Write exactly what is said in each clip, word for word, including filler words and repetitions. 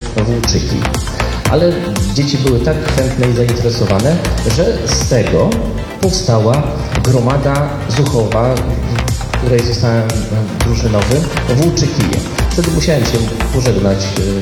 włóczyki. Ale dzieci były tak chętne i zainteresowane, że z tego powstała gromada zuchowa, w której zostałem drużynowym, Włóczykije. Wtedy musiałem się pożegnać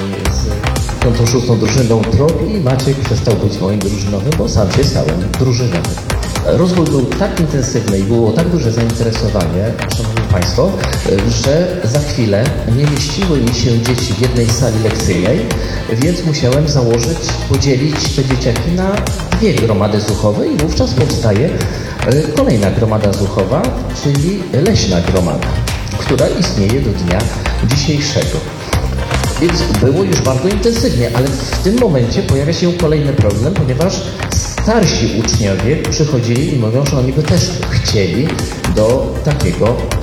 z piątą, szóstą drużyną Trop i Maciek przestał być moim drużynowym, bo sam się stałem drużynowym. Rozwój był tak intensywny i było tak duże zainteresowanie, szanowni państwo, że za chwilę nie mieściły mi się dzieci w jednej sali lekcyjnej, więc musiałem założyć, podzielić te dzieciaki na dwie gromady zuchowe i wówczas powstaje kolejna gromada zuchowa, czyli leśna gromada, która istnieje do dnia dzisiejszego. Więc było już bardzo intensywnie, ale w tym momencie pojawia się kolejny problem, ponieważ starsi uczniowie przychodzili i mówią, że oni by też chcieli do takiego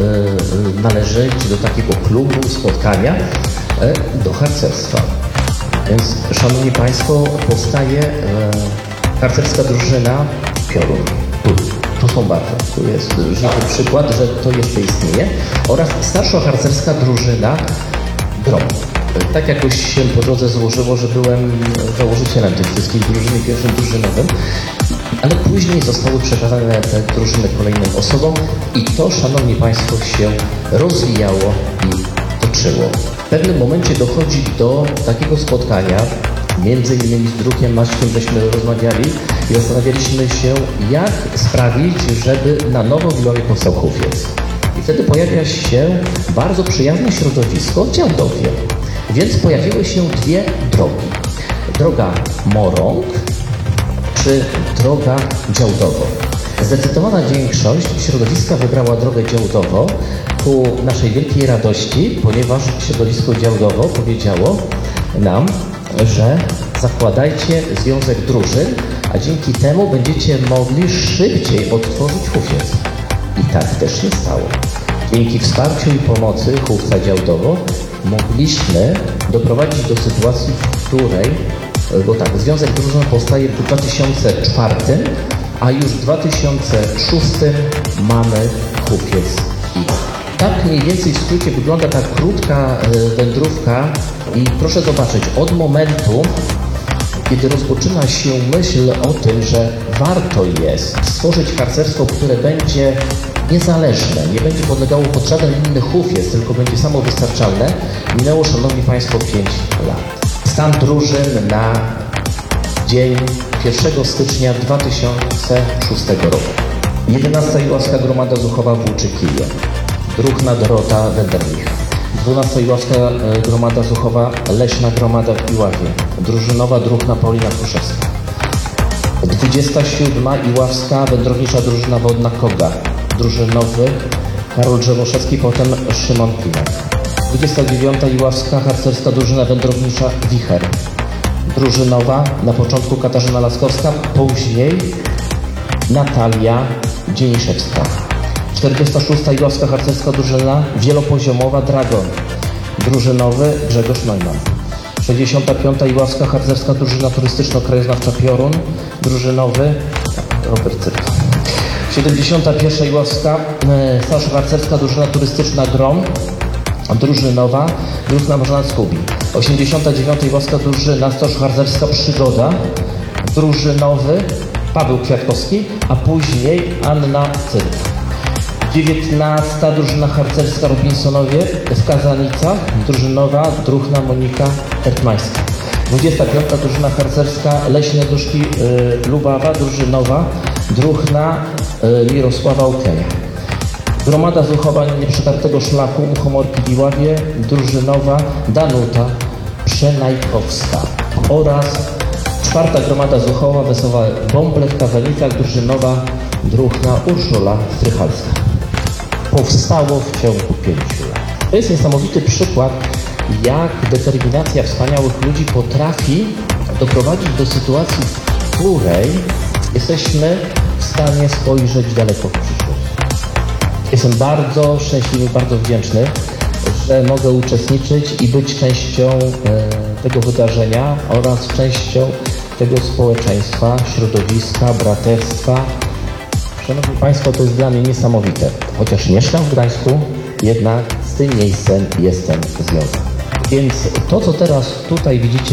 e, należeć, do takiego klubu, spotkania, e, do harcerstwa. Więc, szanowni państwo, powstaje e, harcerska drużyna Piorun. Tu, tu są barwy. Tu jest żywy przykład, że to jeszcze istnieje. Oraz starsza harcerska drużyna Grom. Tak jakoś się po drodze złożyło, że byłem założycielem tych wszystkich drużyn i pierwszym drużynowym, ale później zostały przekazane te drużyny kolejnym osobom i to, szanowni państwo, się rozwijało i toczyło. W pewnym momencie dochodzi do takiego spotkania, między innymi z drukiem Maćkiem, żeśmy rozmawiali i zastanawialiśmy się, jak sprawić, żeby na nowo w Iławie powstał hufiec. I wtedy pojawia się bardzo przyjazne środowisko w Działdowie. Więc pojawiły się dwie drogi. Droga Morąg czy droga Działdowo. Zdecydowana większość środowiska wybrała drogę Działdowo ku naszej wielkiej radości, ponieważ środowisko Działdowo powiedziało nam, że zakładajcie związek drużyn, a dzięki temu będziecie mogli szybciej odtworzyć hufiec. I tak też się stało. Dzięki wsparciu i pomocy chówca Działdowo mogliśmy doprowadzić do sytuacji, w której, bo tak, Związek Drużyn powstaje w dwa tysiące czwartym, a już w dwa tysiące szóstym mamy hufiec I. Tak mniej więcej w skrócie wygląda ta krótka wędrówka i proszę zobaczyć, od momentu, kiedy rozpoczyna się myśl o tym, że warto jest stworzyć harcerstwo, które będzie niezależne, nie będzie podlegało pod żaden inny hufiec, tylko będzie samowystarczalne, minęło, szanowni państwo, pięć lat. Stan drużyn na dzień pierwszego stycznia dwa tysiące szóstego roku. jedenasta Iławska Gromada Zuchowa Włóczykije. Druhna Dorota Wenderlich. dwunasta Iławska Gromada Zuchowa Leśna Gromada w Iławie. Drużynowa Druhna Paulina Kruszewska. dwudziesta siódma Iławska Wędrownicza Drużyna Wodna Koga. Drużynowy Karol Drzewoszewski, potem Szymon Klimek. dwudziesta dziewiąta Iławska Harcerska Drużyna Wędrownicza Wicher. Drużynowa na początku Katarzyna Laskowska, później Natalia Dzieniszewska. czterdziesta szósta Iławska Harcerska Drużyna Wielopoziomowa Dragon. Drużynowy Grzegorz Neumann. sześćdziesiąta piąta Iławska Harcerska Drużyna Turystyczno-Krajoznawcza Piorun. Drużynowy Robert Cyrk. siedemdziesiąta pierwsza Iławska Starsza Harcerska Drużyna Turystyczna Grom. Drużynowa Druhna Marzena Skubi. osiemdziesiąta dziewiąta Iławska Drużyna Starsza Harcerska Przygoda. Drużynowy Paweł Kwiatkowski, a później Anna Cyrk. dziewiętnasta Drużyna Harcerska Robinsonowie w Kazanicach. Drużynowa Druhna Monika Ertmańska. dwudziesta piąta Drużyna Harcerska Leśne Duszki y, Lubawa. Drużynowa Druhna y, Mirosława Okeja. Gromada Zuchowa Nieprzetartego Szlaku Muchomorki w Iławie. Drużynowa Danuta Przenajkowska. Oraz czwarta Gromada Zuchowa Wesoła Bąble w Kazanicach. Drużynowa Druhna Urszula Strychalska. Powstało w ciągu pięciu lat. To jest niesamowity przykład, jak determinacja wspaniałych ludzi potrafi doprowadzić do sytuacji, w której jesteśmy w stanie spojrzeć daleko w przyszłość. Jestem bardzo szczęśliwy, bardzo wdzięczny, że mogę uczestniczyć i być częścią e, tego wydarzenia oraz częścią tego społeczeństwa, środowiska, braterstwa. Szanowni państwo, to jest dla mnie niesamowite. Chociaż mieszkam w Gdańsku, jednak z tym miejscem jestem związany. Więc to, co teraz tutaj widzicie,